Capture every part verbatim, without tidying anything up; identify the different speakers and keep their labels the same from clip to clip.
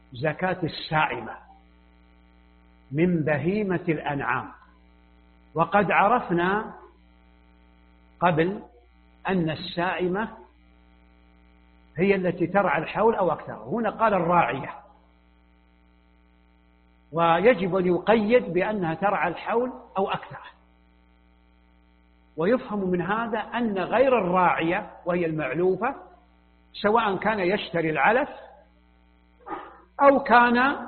Speaker 1: زكاة السائمة من بهيمة الأنعام. وقد عرفنا قبل أن السائمة هي التي ترعى الحول أو أكثر. هنا قال الراعية، ويجب أن يقيد بأنها ترعى الحول أو أكثر. ويفهم من هذا أن غير الراعية وهي المعلوفة سواء كان يشتري العلف أو كان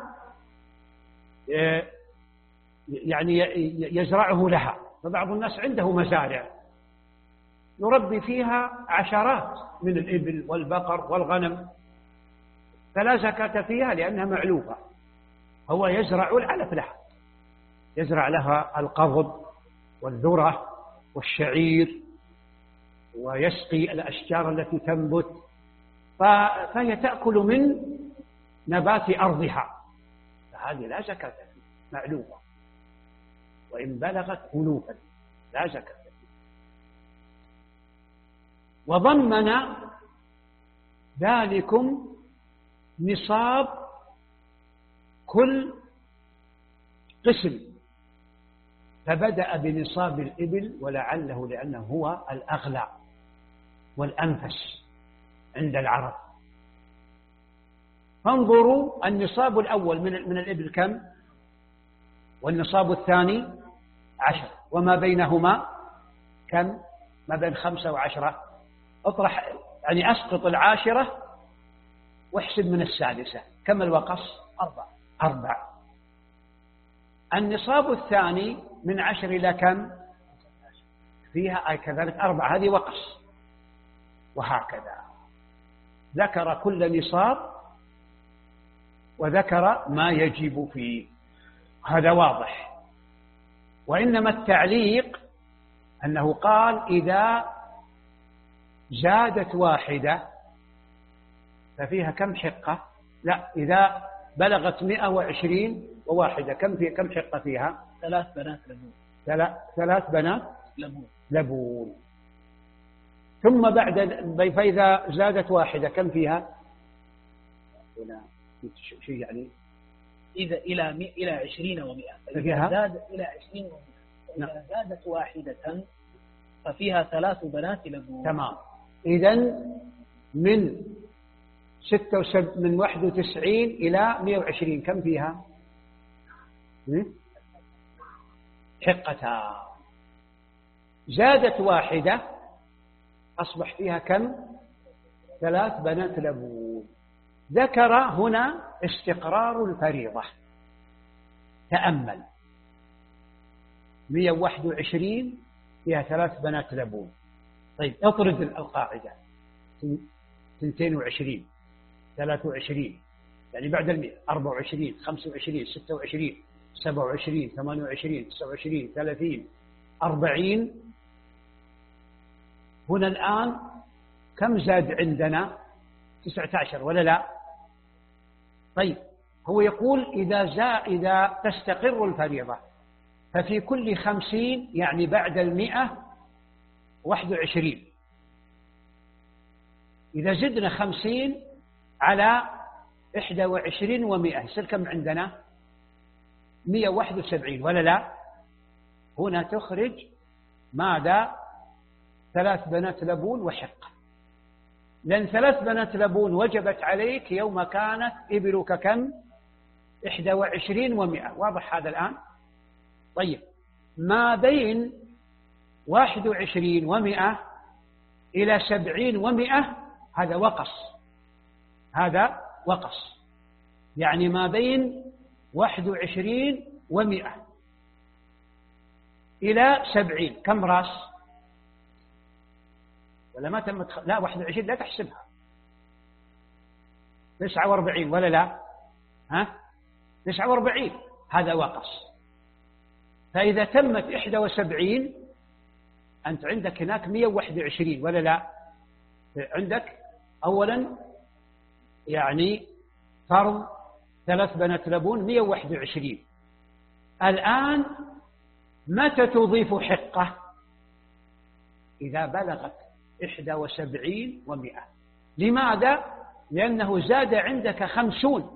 Speaker 1: يعني يزرعه لها. فبعض الناس عنده مزارع يربي فيها عشرات من الإبل والبقر والغنم، فلا زكاة فيها لأنها معلوفة. هو يزرع العلف لها، يزرع لها القضب والذرة والشعير، ويسقي الأشجار التي تنبت، فهي تأكل من نبات أرضها، فهذه لا زكاة فيها، معلوفة وإن بلغت ألوفا لا زكاة فيها. وضمن ذلكم نصاب كل قسم، فبدأ بنصاب الإبل ولعله لأنه هو الأغلى والأنفس عند العرب. فانظروا النصاب الأول من من الإبل كم؟ والنصاب الثاني عشر، وما بينهما كم؟ ما بين خمسة وعشرة. اطرح يعني أسقط العاشرة واحسب من السادسة، كم الوقص؟ أربع أربع. النصاب الثاني من عشر إلى كم؟ فيها أي كذلك أربع، هذه وقص. وهكذا ذكر كل نصاب وذكر ما يجب فيه، هذا واضح. وإنما التعليق أنه قال إذا زادت واحدة ففيها كم حقة؟ لا، إذا بلغت مئة وعشرين وواحدة كم في كم حقة فيها؟
Speaker 2: ثلاث بنات لبون.
Speaker 1: ثلاث بنات
Speaker 2: لبون.
Speaker 1: لبون. ثم بعد فإذا زادت واحدة كم فيها؟ هنا شيء يعني
Speaker 2: إذا إلى مئة إلى عشرين ومئة، فإذا زادت إلى عشرين ومئة، فإذا زادت واحدة ففيها ثلاث بنات لبون.
Speaker 1: تمام. إذن من ستة وسب من واحد وتسعين إلى مئة وعشرين كم فيها؟ حقتان. زادت واحدة أصبح فيها كم؟ ثلاث بنات لبون. ذكر هنا استقرار الفريضة. تأمل، مئة وواحد وعشرين فيها ثلاث بنات لبون. طيب اطرد القاعدة، اثنتين وعشرين، ثلاث وعشرين، يعني بعد المئة، أربع وعشرين، خمسة وعشرين، ستة وعشرين، سبعة وعشرين، ثمانية وعشرين، تسعة وعشرين، ثلاثين، أربعين. هنا الآن كم زاد عندنا؟ تسعة عشر ولا لا؟ طيب هو يقول إذا زا إذا تستقر الفريضة ففي كل خمسين، يعني بعد المئة واحد وعشرين. إذا زدنا خمسين على إحدى وعشرين ومئة يصير كم عندنا؟ مئة وواحد وسبعين ولا لا؟ هنا تخرج ماذا؟ ثلاث بنات لبون وحقة، لأن ثلاث بنات لبون وجبت عليك يوم كانت إبلك كم؟ إحدى وعشرين ومئة. واضح هذا الآن؟ طيب ما بين واحد وعشرين ومئة إلى سبعين ومئة هذا وقص، هذا وقص، يعني ما بين واحد وعشرين ومئة إلى سبعين كم راس؟ ولا ما تم تخ... لا واحد وعشرين لا تحسبها، تسعة واربعين ولا لا؟ ها تسعة واربعين هذا وقص. فإذا تمت إحدى وسبعين أنت عندك هناك مئة وواحد وعشرين ولا لا؟ عندك أولا يعني فرض ثلاث بنات لبون مئة وواحد وعشرين. الآن متى تضيف حقة؟ إذا بلغت إحدى وسبعين ومئة. لماذا؟ لأنه زاد عندك خمسون،